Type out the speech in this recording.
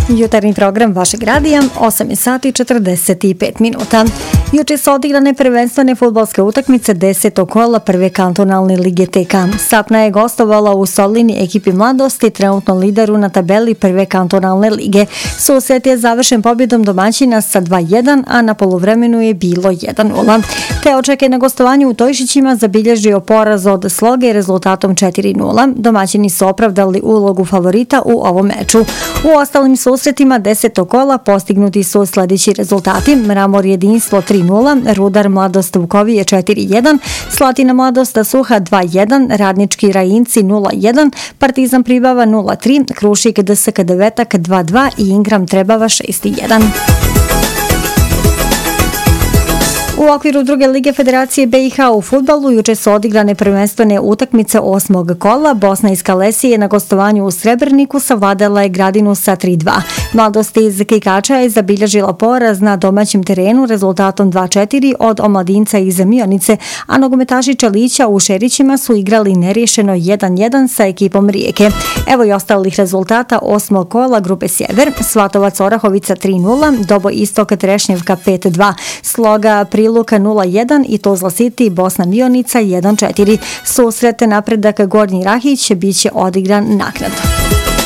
Jutarnji program vašeg radija, 8 sati 45 minuta. Juče su odigrane prvenstvene fudbalske utakmice 10. kola prve kantonalne lige TK. Sapna je gostovala u Solini ekipi Mladosti, trenutno lideru na tabeli prve kantonalne lige. Susret je završen pobjedom domaćina sa 2-1, a na poluvremenu je bilo 1-0. Teoček je na gostovanju u Tojšićima zabilježio poraz od Sloge rezultatom 4-0. Domaćini su opravdali ulogu favorita u ovom meču. U ostalim susretima 10. kola postignuti su sljedeći rezultati: Mramor Jedinstvo 3-0, Rudar Mladost Vukovije 4-1, Slatina Mladost Suha 2-1, Radnički Rajinci 0-1, Partizan Pribava 0-3, Krušik DSK Devetak 2-2 i Ingram Trebava 6-1. U okviru druge lige Federacije BiH u fudbalu juče su odigrane prvenstvene utakmice 8. kola. Bosna iz Kalesije na gostovanju u Srebrniku savladala je Gradinu sa 3-2. Mladost iz Kikača je zabilježila poraz na domaćem terenu rezultatom 2-4 od Omladinca iz Mionice, a nogometaši Čelića u Šerićima su igrali neriješeno 1-1 sa ekipom Rijeke. Evo i ostalih rezultata 8. kola grupe Sjever: Svatovac Orahovica 3-0, Dobo Istok Trešnjevka 5-2, Sloga Luka 0-1 i Tuzla City Bosna Mionica 1-4. Susret Napredak Gornji Rahić biće odigran naknadno.